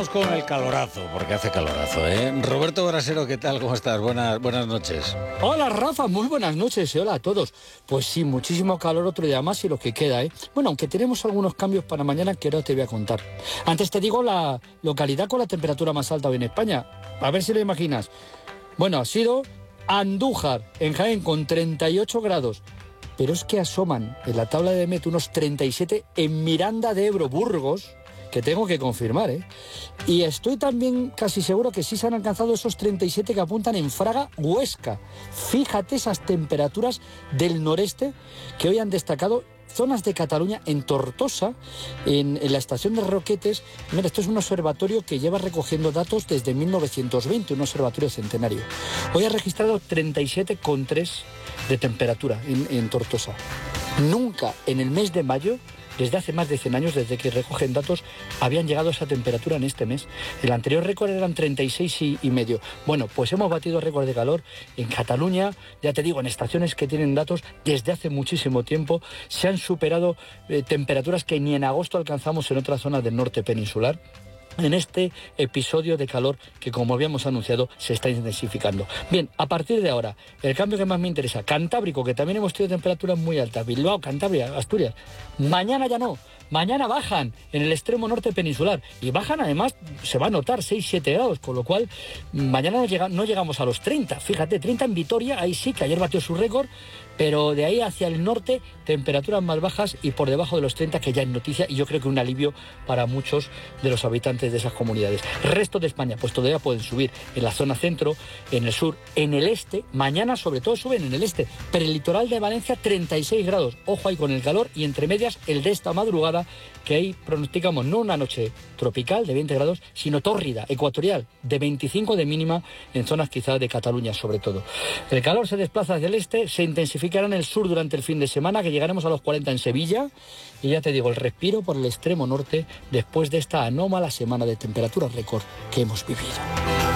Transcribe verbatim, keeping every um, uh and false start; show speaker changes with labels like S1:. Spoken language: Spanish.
S1: Vamos con el calorazo, porque hace calorazo, ¿eh? Roberto Brasero, ¿qué tal? ¿Cómo estás? Buenas, buenas noches.
S2: Hola, Rafa, muy buenas noches y hola a todos. Pues sí, muchísimo calor otro día más y lo que queda, ¿eh? Bueno, aunque tenemos algunos cambios para mañana que ahora te voy a contar. Antes te digo la localidad con la temperatura más alta hoy en España. A ver si lo imaginas. Bueno, ha sido Andújar, en Jaén, con treinta y ocho grados. Pero es que asoman en la tabla de Met unos treinta y siete en Miranda de Ebro, Burgos, que tengo que confirmar, ¿eh? Y estoy también casi seguro que sí se han alcanzado esos treinta y siete que apuntan en Fraga, Huesca. Fíjate esas temperaturas del noreste que hoy han destacado zonas de Cataluña, en Tortosa, en, en la estación de Roquetes. Mira, esto es un observatorio que lleva recogiendo datos desde mil novecientos veinte, un observatorio centenario. Hoy ha registrado treinta y siete coma tres de temperatura en, en Tortosa. Nunca en el mes de mayo, desde hace más de cien años, desde que recogen datos, habían llegado a esa temperatura en este mes. El anterior récord eran treinta y seis y, y medio. Bueno, pues hemos batido récord de calor en Cataluña, ya te digo, en estaciones que tienen datos desde hace muchísimo tiempo. Se han superado eh, temperaturas que ni en agosto alcanzamos en otras zonas del norte peninsular, en este episodio de calor que, como habíamos anunciado, se está intensificando. Bien, a partir de ahora, el cambio que más me interesa, Cantábrico, que también hemos tenido temperaturas muy altas, Bilbao, Cantabria, Asturias, mañana ya no, mañana bajan en el extremo norte peninsular, y bajan además, se va a notar seis siete grados, con lo cual mañana no, llega, no llegamos a los treinta, fíjate, treinta en Vitoria, ahí sí, que ayer batió su récord, pero de ahí hacia el norte, temperaturas más bajas y por debajo de los treinta, que ya es noticia, y yo creo que un alivio para muchos de los habitantes de esas comunidades. Resto de España, pues todavía pueden subir en la zona centro, en el sur, en el este, mañana sobre todo suben en el este, pero el litoral de Valencia treinta y seis grados, ojo ahí con el calor, y entre medias el de esta madrugada, que ahí pronosticamos no una noche tropical de veinte grados, sino tórrida, ecuatorial, de veinticinco de mínima en zonas quizás de Cataluña sobre todo. El calor se desplaza hacia el este, se intensificará en el sur durante el fin de semana, que llegaremos a los cuarenta en Sevilla, y ya te digo, el respiro por el extremo norte después de esta anómala semana de temperatura récord que hemos vivido.